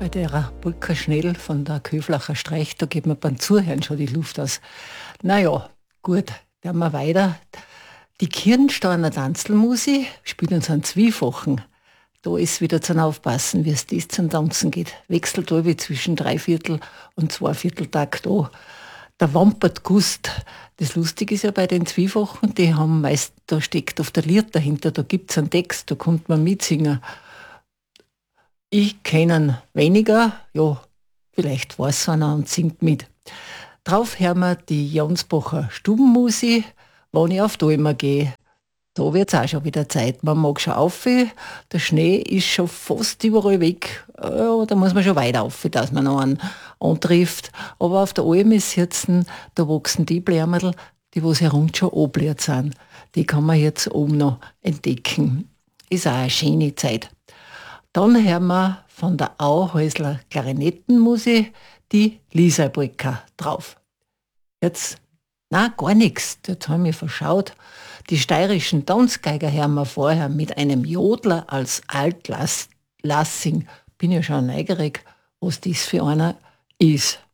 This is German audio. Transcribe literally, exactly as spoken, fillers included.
Bei der Polka Schnell von der Köflacher Streich, da geht mir beim Zuhören schon die Luft aus. Naja, gut, dann wir weiter. Die Kirnsteiner Tanzelmusi spielt uns einen Zwiefachen. Da ist wieder zum Aufpassen, wie es das zum Tanzen geht. Wechselt wie zwischen Dreiviertel und Zweivierteltakt an. Der wampert Gust. Das Lustige ist ja bei den Zwiefachen, die haben meist, da steckt auf der Lied dahinter, da gibt es einen Text, da kommt man mitsingen. Ich kenne ihn weniger, ja, vielleicht weiß einer und singt mit. Drauf hören wir die Jansbacher Stubenmusi, wenn ich auf die Almer gehe. Da wird es auch schon wieder Zeit. Man mag schon auf, der Schnee ist schon fast überall weg. Ja, da muss man schon weit auf, dass man noch einen antrifft. Aber auf der Alm ist jetzt, da wachsen die Blärmerl, die was herunter schon anbläht sind. Die kann man jetzt oben noch entdecken. Ist auch eine schöne Zeit. Dann hören wir von der Auhäusler Klarinettenmusik die Lisa-Polka drauf. Jetzt, na gar nichts, jetzt habe ich mich verschaut. Die steirischen Tanzgeiger hören wir vorher mit einem Jodler als Altlassing. Bin ja schon neugierig, was das für einer ist.